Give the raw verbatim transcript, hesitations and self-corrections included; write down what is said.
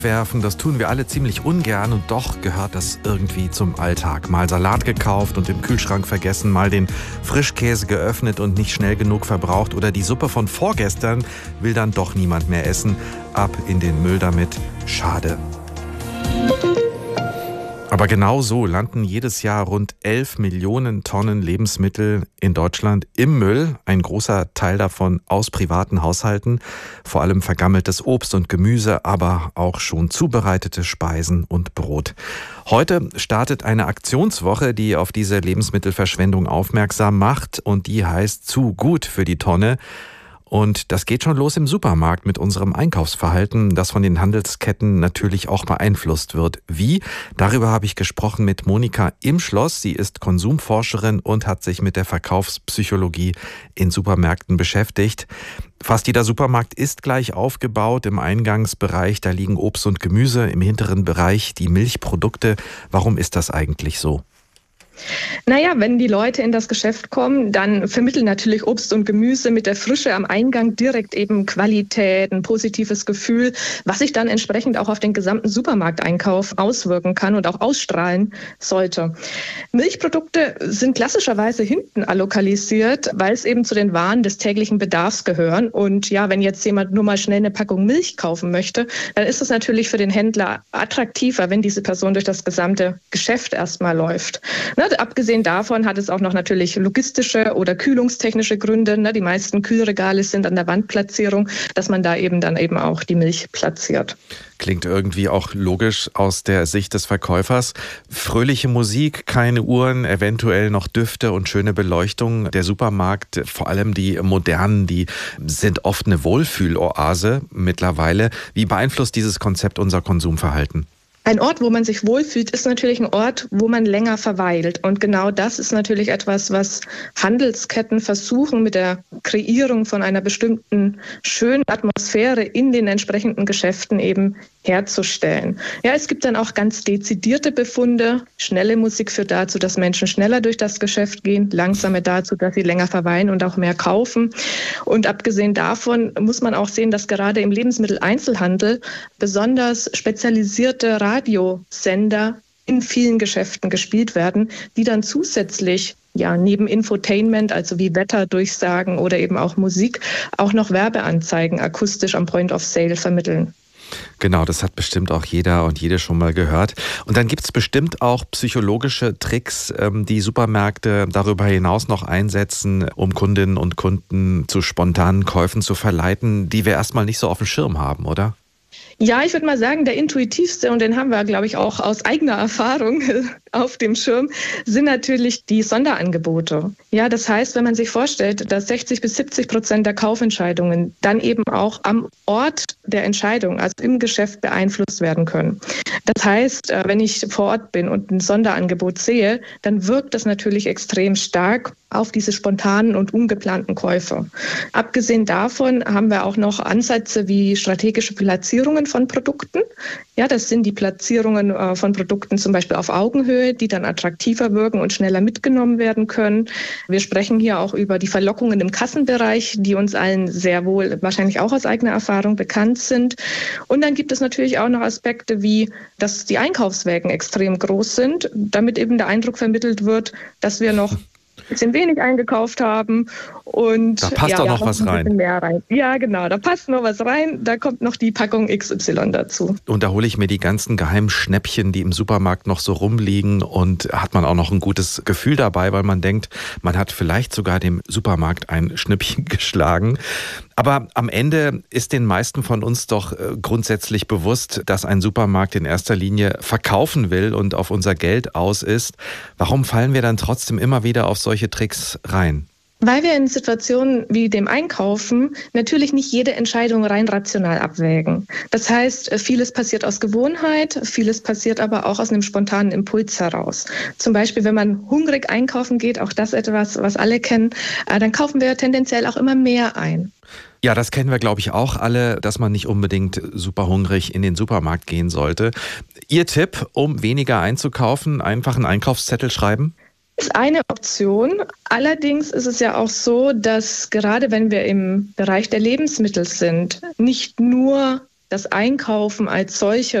werfen, das tun wir alle ziemlich ungern und doch gehört das irgendwie zum Alltag. Mal Salat gekauft und im Kühlschrank vergessen, mal den Frischkäse geöffnet und nicht schnell genug verbraucht oder die Suppe von vorgestern will dann doch niemand mehr essen. Ab in den Müll damit. Schade. Aber genau so landen jedes Jahr rund elf Millionen Tonnen Lebensmittel in Deutschland im Müll. Ein großer Teil davon aus privaten Haushalten. Vor allem vergammeltes Obst und Gemüse, aber auch schon zubereitete Speisen und Brot. Heute startet eine Aktionswoche, die auf diese Lebensmittelverschwendung aufmerksam macht. Und die heißt Zu gut für die Tonne. Und das geht schon los im Supermarkt mit unserem Einkaufsverhalten, das von den Handelsketten natürlich auch beeinflusst wird. Wie? Darüber habe ich gesprochen mit Monika Imschloss. Sie ist Konsumforscherin und hat sich mit der Verkaufspsychologie in Supermärkten beschäftigt. Fast jeder Supermarkt ist gleich aufgebaut. Im Eingangsbereich, da liegen Obst und Gemüse, im hinteren Bereich die Milchprodukte. Warum ist das eigentlich so? Naja, wenn die Leute in das Geschäft kommen, dann vermitteln natürlich Obst und Gemüse mit der Frische am Eingang direkt eben Qualität, ein positives Gefühl, was sich dann entsprechend auch auf den gesamten Supermarkteinkauf auswirken kann und auch ausstrahlen sollte. Milchprodukte sind klassischerweise hinten allokalisiert, weil es eben zu den Waren des täglichen Bedarfs gehören. Und ja, wenn jetzt jemand nur mal schnell eine Packung Milch kaufen möchte, dann ist es natürlich für den Händler attraktiver, wenn diese Person durch das gesamte Geschäft erstmal läuft. Ne, abgesehen davon hat es auch noch natürlich logistische oder kühlungstechnische Gründe. Ne, die meisten Kühlregale sind an der Wandplatzierung, dass man da eben dann eben auch die Milch platziert. Klingt irgendwie auch logisch aus der Sicht des Verkäufers. Fröhliche Musik, keine Uhren, eventuell noch Düfte und schöne Beleuchtung. Der Supermarkt, vor allem die modernen, die sind oft eine Wohlfühloase mittlerweile. Wie beeinflusst dieses Konzept unser Konsumverhalten? Ein Ort, wo man sich wohlfühlt, ist natürlich ein Ort, wo man länger verweilt. Und genau das ist natürlich etwas, was Handelsketten versuchen, mit der Kreierung von einer bestimmten schönen Atmosphäre in den entsprechenden Geschäften eben herzustellen. Ja, es gibt dann auch ganz dezidierte Befunde. Schnelle Musik führt dazu, dass Menschen schneller durch das Geschäft gehen, langsame dazu, dass sie länger verweilen und auch mehr kaufen. Und abgesehen davon muss man auch sehen, dass gerade im Lebensmitteleinzelhandel besonders spezialisierte Radiosender in vielen Geschäften gespielt werden, die dann zusätzlich ja neben Infotainment, also wie Wetterdurchsagen oder eben auch Musik, auch noch Werbeanzeigen akustisch am Point of Sale vermitteln. Genau, das hat bestimmt auch jeder und jede schon mal gehört. Und dann gibt es bestimmt auch psychologische Tricks, die Supermärkte darüber hinaus noch einsetzen, um Kundinnen und Kunden zu spontanen Käufen zu verleiten, die wir erstmal nicht so auf dem Schirm haben, oder? Ja, ich würde mal sagen, der intuitivste, und den haben wir, glaube ich, auch aus eigener Erfahrung auf dem Schirm, sind natürlich die Sonderangebote. Ja, das heißt, wenn man sich vorstellt, dass sechzig bis siebzig Prozent der Kaufentscheidungen dann eben auch am Ort der Entscheidung, also im Geschäft, beeinflusst werden können. Das heißt, wenn ich vor Ort bin und ein Sonderangebot sehe, dann wirkt das natürlich extrem stark auf diese spontanen und ungeplanten Käufe. Abgesehen davon haben wir auch noch Ansätze wie strategische Platzierungen von Produkten. Ja, das sind die Platzierungen äh, von Produkten zum Beispiel auf Augenhöhe, die dann attraktiver wirken und schneller mitgenommen werden können. Wir sprechen hier auch über die Verlockungen im Kassenbereich, die uns allen sehr wohl wahrscheinlich auch aus eigener Erfahrung bekannt sind. Und dann gibt es natürlich auch noch Aspekte wie, dass die Einkaufswägen extrem groß sind, damit eben der Eindruck vermittelt wird, dass wir noch ein bisschen wenig eingekauft haben und da passt ja, doch noch was rein. Mehr rein. Ja, genau, da passt noch was rein, da kommt noch die Packung X Y dazu. Und da hole ich mir die ganzen geheimen Schnäppchen, die im Supermarkt noch so rumliegen, und hat man auch noch ein gutes Gefühl dabei, weil man denkt, man hat vielleicht sogar dem Supermarkt ein Schnippchen geschlagen. Aber am Ende ist den meisten von uns doch grundsätzlich bewusst, dass ein Supermarkt in erster Linie verkaufen will und auf unser Geld aus ist. Warum fallen wir dann trotzdem immer wieder auf solche Tricks rein? Weil wir in Situationen wie dem Einkaufen natürlich nicht jede Entscheidung rein rational abwägen. Das heißt, vieles passiert aus Gewohnheit, vieles passiert aber auch aus einem spontanen Impuls heraus. Zum Beispiel, wenn man hungrig einkaufen geht, auch das etwas, was alle kennen, dann kaufen wir tendenziell auch immer mehr ein. Ja, das kennen wir, glaube ich, auch alle, dass man nicht unbedingt super hungrig in den Supermarkt gehen sollte. Ihr Tipp, um weniger einzukaufen, einfach einen Einkaufszettel schreiben? Ist eine Option. Allerdings ist es ja auch so, dass gerade wenn wir im Bereich der Lebensmittel sind, nicht nur das Einkaufen als solche